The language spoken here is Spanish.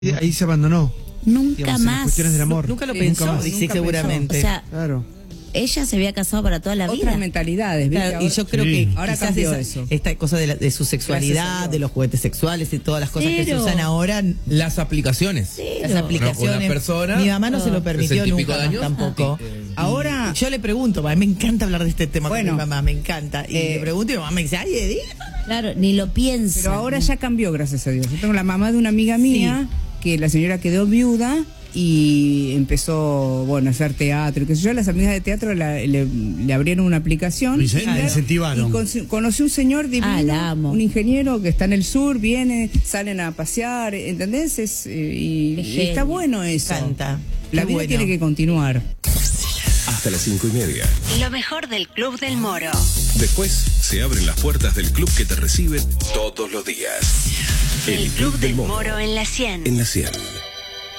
Ahí se abandonó. Nunca Digamos, en las más. cuestiones del amor. Nunca lo Nunca pensó, más. dice Nunca seguramente. O sea, Claro. ella se había casado para toda la vida. Otras mentalidades, ¿viste? Claro, y yo creo Sí. que Ahora quizás cambió esa- eso. esta cosa de su Gracias a sexualidad, Dios. de los juguetes sexuales y todas las cosas que se Cero. usan ahora, Las aplicaciones. las aplicaciones. Una persona, Mi mamá no se lo permitió 60 y pico nunca de años. tampoco. Ahora, Yo le pregunto, me encanta hablar de este tema Bueno, con mi mamá, me encanta. Y le pregunto y mi mamá me dice, ay, Edith. Claro, ni lo piensa. pero ahora ya cambió, gracias a Dios. Yo tengo la mamá de una amiga mía, que la señora quedó viuda y empezó, bueno, a hacer teatro, qué sé yo. Las amigas de teatro le abrieron una aplicación. Lo Tinder, incentivaron. Y conocí un señor divino, la amo. un ingeniero que está en el sur, viene, salen a pasear, ¿entendés? Y Qué está genio. bueno eso. Canta. La Qué vida bueno. tiene que continuar. Hasta las 5:30. Lo mejor del Club del Moro. Después se abren las puertas del club que te recibe todos los días. El Club del Moro en la 100. En la 100.